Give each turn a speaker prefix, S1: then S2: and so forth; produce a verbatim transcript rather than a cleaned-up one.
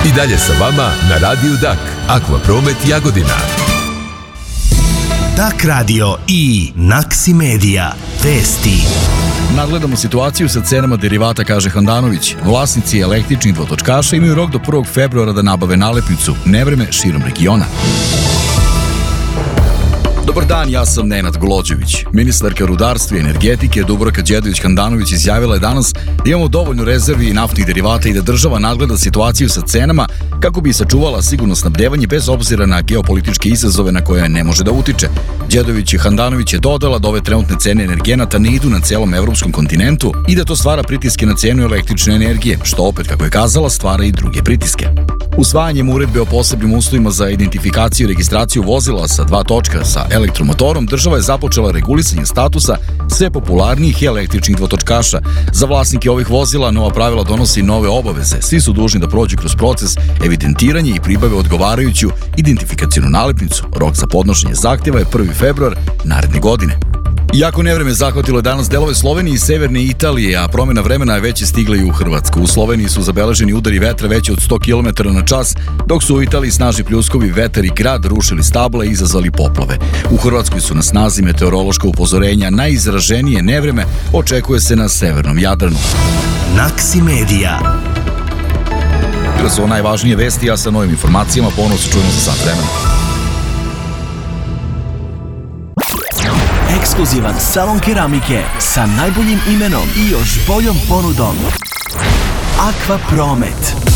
S1: I dalje sa vama na Radiju Dak, Akvapromet Jagodina.
S2: Dak radio i Naksi Medija. Vesti.
S3: Nadgledamo situaciju sa cenama derivata, kaže Handanović. Vlasnici električnih dvotočkaša imaju rok do prvog februara da nabave nalepnicu. Nevreme širom regiona. Dobar dan, ja sam Nenad Golođević. Ministarka rudarstva i energetike Dubravka Đedović-Handanović izjavila je danas da imamo dovoljno rezervi naftnih derivata i da država nadgleda situaciju sa cenama kako bi sačuvala sigurno snabdevanje bez obzira na geopolitičke izazove na koje ne može da utiče. Đedović-Handanović je dodala da ove trenutne cene energenata ne idu na celom evropskom kontinentu i da to stvara pritiske na cenu električne energije, što opet, kako je kazala, stvara i druge pritiske. Usvajanjem uredbe o posebnim uslovima za identifikaciju i registraciju vozila sa dva točka sa elektromotorom, država je započela regulisanje statusa sve popularnijih električnih dvotočkaša. Za vlasnike ovih vozila nova pravila donosi nove obaveze. Svi su dužni da prođu kroz proces evidentiranja i pribave odgovarajuću identifikacionu nalepnicu. Rok za podnošenje zahtjeva je prvi februar naredne godine. Iako nevreme zahvatilo je danas delove Slovenije i severne Italije, a promjena vremena je već stigla i u Hrvatsku. U Sloveniji su zabeleženi udari vetra veći od sto kilometara na čas, dok su u Italiji snažni pljuskovi, vetar i grad rušili stabla i izazvali poplave. U Hrvatskoj su na snazi meteorološka upozorenja. Najizraženije nevreme očekuje se na severnom Jadranu.
S2: Naksi Medija.
S3: Bile su ovo najvažnije vesti, a sa novim informacijama ponovno se čujemo za sat vremena.
S2: Ekskluzivan salon keramike sa najboljim imenom i još boljom ponudom. Akvapromet.